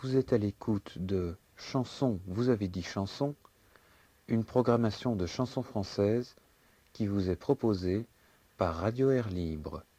vous êtes à l'écoute de Chansons, vous avez dit chansons, une programmation de chansons françaises qui vous est proposée par Radio Air Libre.